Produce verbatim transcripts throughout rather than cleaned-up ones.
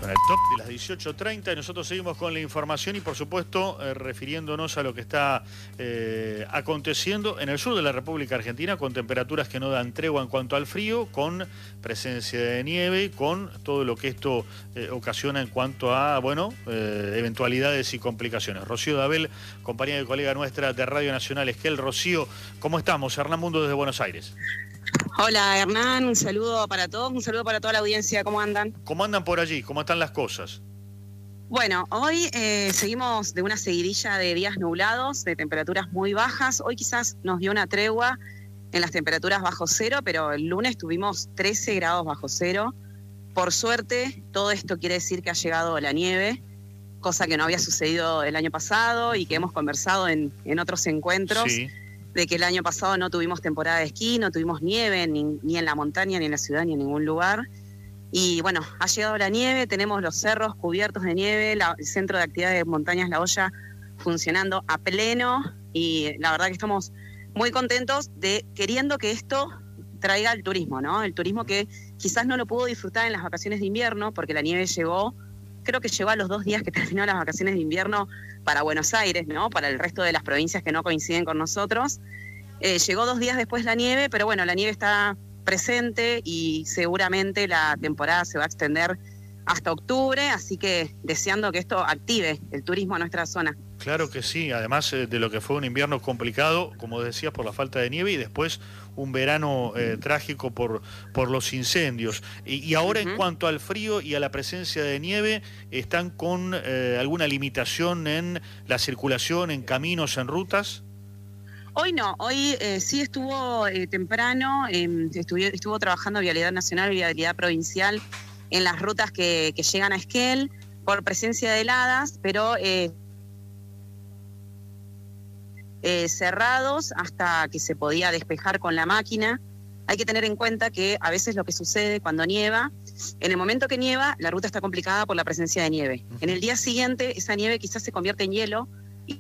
Con el top de las dieciocho treinta y nosotros seguimos con la información y por supuesto eh, refiriéndonos a lo que está eh, aconteciendo en el sur de la República Argentina con temperaturas que no dan tregua en cuanto al frío, con presencia de nieve y con todo lo que esto eh, ocasiona en cuanto a, bueno, eh, eventualidades y complicaciones. Rocío Dabel, compañera y colega nuestra de Radio Nacional Esquel. Rocío, ¿cómo estamos? Hernán Mundo desde Buenos Aires. Hola Hernán, un saludo para todos, un saludo para toda la audiencia, ¿cómo andan? ¿Cómo andan por allí? ¿Cómo están las cosas? Bueno, hoy eh, seguimos de una seguidilla de días nublados, de temperaturas muy bajas. Hoy quizás nos dio una tregua en las temperaturas bajo cero, pero el lunes tuvimos trece grados bajo cero. Por suerte, todo esto quiere decir que ha llegado la nieve, cosa que no había sucedido el año pasado y que hemos conversado en, en otros encuentros. Sí. De que el año pasado no tuvimos temporada de esquí, no tuvimos nieve ni, ni en la montaña, ni en la ciudad, ni en ningún lugar. Y bueno, ha llegado la nieve, tenemos los cerros cubiertos de nieve, la, el Centro de Actividades de Montañas La Hoya funcionando a pleno y la verdad que estamos muy contentos de queriendo que esto traiga el turismo, ¿no? El turismo que quizás no lo pudo disfrutar en las vacaciones de invierno porque la nieve llegó, creo que llegó a los dos días que terminó las vacaciones de invierno para Buenos Aires, ¿no? Para el resto de las provincias que no coinciden con nosotros. Eh, llegó dos días después la nieve, pero bueno, la nieve está presente y seguramente la temporada se va a extender hasta octubre, así que deseando que esto active el turismo a nuestra zona. Claro que sí, además eh, de lo que fue un invierno complicado, como decías, por la falta de nieve y después un verano eh, trágico por, por los incendios. Y, y ahora uh-huh. En cuanto al frío y a la presencia de nieve, ¿están con eh, alguna limitación en la circulación, en caminos, en rutas? Hoy no, hoy eh, sí estuvo eh, temprano, eh, estuvo, estuvo trabajando Vialidad Nacional y Vialidad Provincial en las rutas que, que llegan a Esquel por presencia de heladas, pero eh, eh, cerrados hasta que se podía despejar con la máquina. Hay que tener en cuenta que a veces lo que sucede cuando nieva, en el momento que nieva, la ruta está complicada por la presencia de nieve. Uh-huh. En el día siguiente, esa nieve quizás se convierte en hielo, y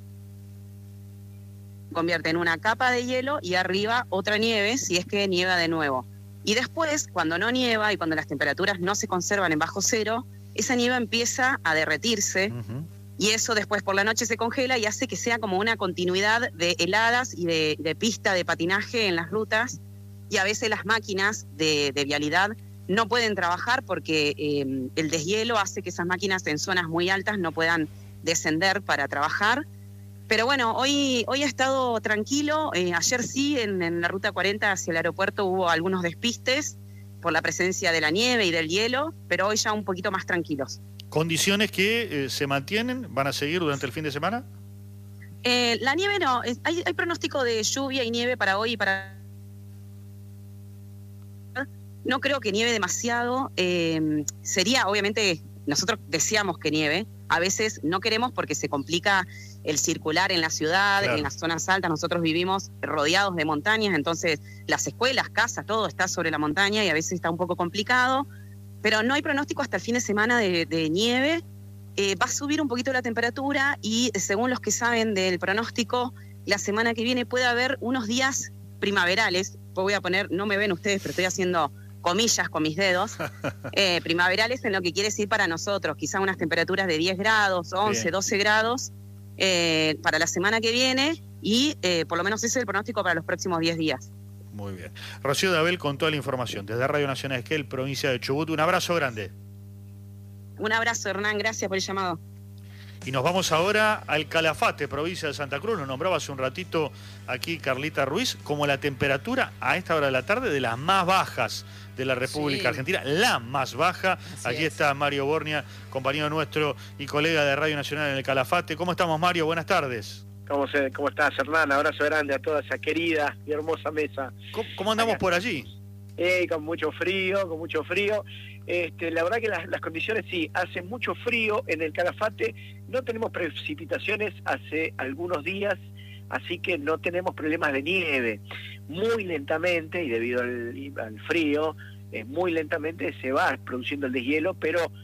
convierte en una capa de hielo y arriba otra nieve si es que nieva de nuevo. Y después, cuando no nieva y cuando las temperaturas no se conservan en bajo cero, esa nieve empieza a derretirse uh-huh. y eso después por la noche se congela y hace que sea como una continuidad de heladas y de, de pista de patinaje en las rutas y a veces las máquinas de, de vialidad no pueden trabajar porque eh, el deshielo hace que esas máquinas en zonas muy altas no puedan descender para trabajar. Pero bueno, hoy, hoy ha estado tranquilo. Eh, ayer sí, en, en la ruta cuarenta hacia el aeropuerto hubo algunos despistes por la presencia de la nieve y del hielo, pero hoy ya un poquito más tranquilos. ¿Condiciones que eh, se mantienen? ¿Van a seguir durante el fin de semana? Eh, la nieve no. Es, hay, hay pronóstico de lluvia y nieve para hoy y para... No creo que nieve demasiado. Eh, sería, obviamente, nosotros deseamos que nieve. A veces no queremos porque se complica el circular en la ciudad, claro. En las zonas altas. Nosotros vivimos rodeados de montañas, entonces las escuelas, casas, todo está sobre la montaña y a veces está un poco complicado, pero no hay pronóstico hasta el fin de semana de, de nieve. Eh, va a subir un poquito la temperatura y según los que saben del pronóstico, la semana que viene puede haber unos días primaverales. Voy a poner, no me ven ustedes, pero estoy haciendo comillas con mis dedos, eh, primaverales en lo que quiere decir para nosotros, quizá unas temperaturas de diez grados, once, Bien. doce grados, eh, para la semana que viene y eh, por lo menos ese es el pronóstico para los próximos diez días. Muy bien. Rocío Dabel con toda la información desde Radio Nacional Esquel, provincia de Chubut. Un abrazo grande. Un abrazo, Hernán, gracias por el llamado. Y nos vamos ahora al Calafate, provincia de Santa Cruz. Nos nombraba hace un ratito aquí Carlita Ruiz como la temperatura a esta hora de la tarde de las más bajas de la República sí. Argentina, la más baja. Así Aquí es. Está Mario Bornia, compañero nuestro y colega de Radio Nacional en el Calafate. ¿Cómo estamos, Mario? Buenas tardes. ¿Cómo, se, cómo estás, Hernán? Abrazo grande a toda esa querida y hermosa mesa. ¿Cómo, cómo andamos Acá. por allí? Eh, con mucho frío, con mucho frío. Este, la verdad que las, las condiciones sí, hace mucho frío en el Calafate, no tenemos precipitaciones hace algunos días, así que no tenemos problemas de nieve. Muy lentamente, y debido al, al frío, eh, muy lentamente se va produciendo el deshielo, pero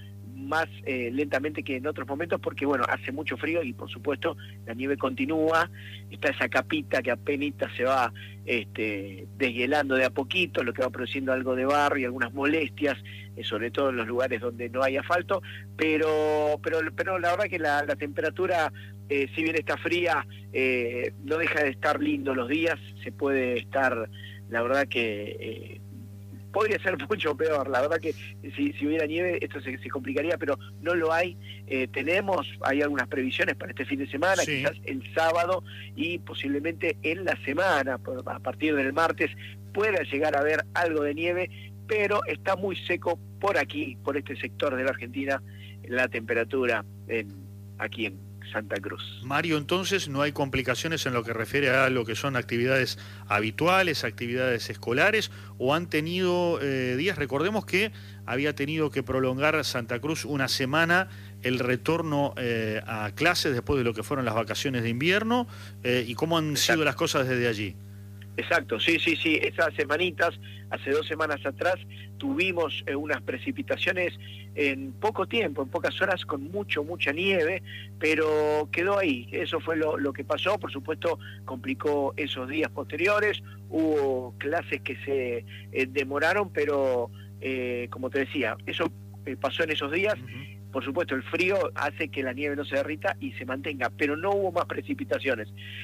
más eh, lentamente que en otros momentos, porque bueno, hace mucho frío y por supuesto la nieve continúa, está esa capita que apenas se va este, deshielando de a poquito, lo que va produciendo algo de barro y algunas molestias, eh, sobre todo en los lugares donde no hay asfalto, pero pero pero la verdad que la, la temperatura, eh, si bien está fría, eh, no deja de estar lindo los días, se puede estar, la verdad que... Eh, podría ser mucho peor, la verdad que si, si hubiera nieve esto se, se complicaría, pero no lo hay. Eh, tenemos, hay algunas previsiones para este fin de semana, sí. Quizás el sábado y posiblemente en la semana, a partir del martes, pueda llegar a haber algo de nieve, pero está muy seco por aquí, por este sector de la Argentina, la temperatura en, aquí en Santa Cruz. Mario, entonces no hay complicaciones en lo que refiere a lo que son actividades habituales, actividades escolares, o han tenido eh, días, recordemos que había tenido que prolongar Santa Cruz una semana el retorno eh, a clases después de lo que fueron las vacaciones de invierno, eh, y cómo han Exacto. sido las cosas desde allí. Exacto, sí, sí, sí, esas semanitas, hace dos semanas atrás, tuvimos eh, unas precipitaciones en poco tiempo, en pocas horas, con mucho, mucha nieve, pero quedó ahí, eso fue lo, lo que pasó, por supuesto complicó esos días posteriores, hubo clases que se eh, demoraron, pero eh, como te decía, eso eh, pasó en esos días. Uh-huh. Por supuesto, el frío hace que la nieve no se derrita y se mantenga, pero no hubo más precipitaciones.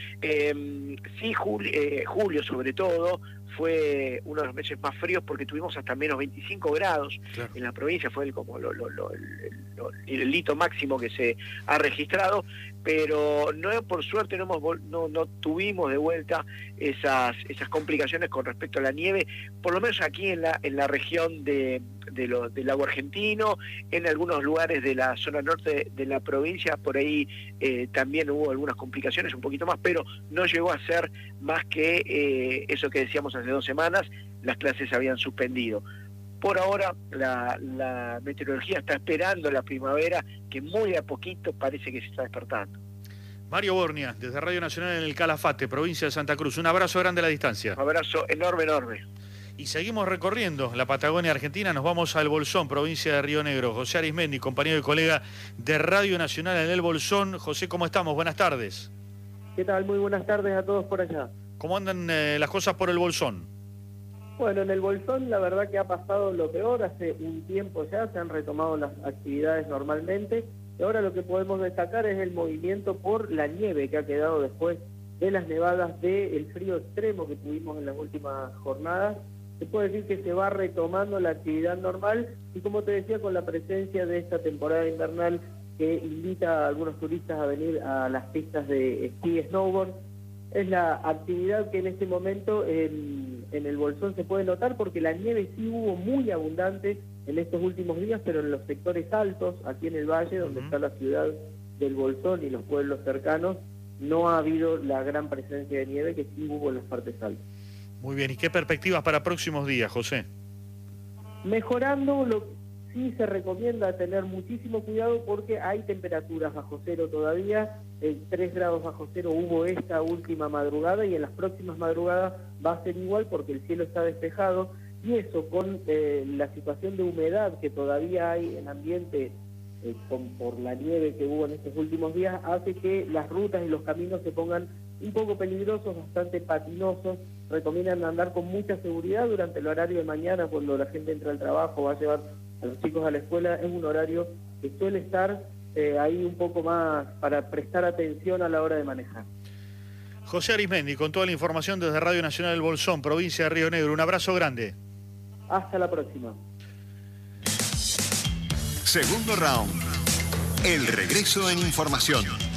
Eh, sí, julio, eh, julio sobre todo, fue uno de los meses más fríos porque tuvimos hasta menos veinticinco grados claro. En la provincia, fue el, como lo, lo, lo, el, lo, el hito máximo que se ha registrado, pero no por suerte no, hemos, no, no tuvimos de vuelta esas, esas complicaciones con respecto a la nieve, por lo menos aquí en la, en la región de, de lo, del lago argentino, en algunos lugares de la zona norte de la provincia, por ahí eh, también hubo algunas complicaciones, un poquito más, pero no llegó a ser más que eh, eso que decíamos hace dos semanas, las clases se habían suspendido. Por ahora la, la meteorología está esperando la primavera, que muy a poquito parece que se está despertando. Mario Bornia, desde Radio Nacional en el Calafate, provincia de Santa Cruz. Un abrazo grande a la distancia. Un abrazo enorme, enorme. Y seguimos recorriendo la Patagonia Argentina, nos vamos al Bolsón, provincia de Río Negro. José Arismendi, compañero y colega de Radio Nacional en el Bolsón. José, ¿cómo estamos? Buenas tardes. ¿Qué tal? Muy buenas tardes a todos por allá. ¿Cómo andan eh, las cosas por el Bolsón? Bueno, en el Bolsón la verdad que ha pasado lo peor, hace un tiempo ya se han retomado las actividades normalmente, y ahora lo que podemos destacar es el movimiento por la nieve que ha quedado después de las nevadas del frío extremo que tuvimos en las últimas jornadas. Se puede decir que se va retomando la actividad normal y, como te decía, con la presencia de esta temporada invernal que invita a algunos turistas a venir a las pistas de esquí y snowboard. Es la actividad que en este momento en, en el Bolsón se puede notar, porque la nieve sí hubo muy abundante en estos últimos días, pero en los sectores altos, aquí en el valle, donde uh-huh. está la ciudad del Bolsón y los pueblos cercanos, no ha habido la gran presencia de nieve que sí hubo en las partes altas. Muy bien, ¿y qué perspectivas para próximos días, José? Mejorando, lo sí se recomienda tener muchísimo cuidado porque hay temperaturas bajo cero todavía, eh, tres grados bajo cero hubo esta última madrugada y en las próximas madrugadas va a ser igual porque el cielo está despejado, y eso con eh, la situación de humedad que todavía hay en ambiente eh, con, por la nieve que hubo en estos últimos días, hace que las rutas y los caminos se pongan un poco peligrosos, bastante patinosos. Recomiendan andar con mucha seguridad durante el horario de mañana, cuando la gente entra al trabajo, va a llevar a los chicos a la escuela. Es un horario que suele estar eh, ahí un poco más para prestar atención a la hora de manejar. José Arismendi, con toda la información desde Radio Nacional del Bolsón, provincia de Río Negro. Un abrazo grande. Hasta la próxima. Segundo round. El regreso en información.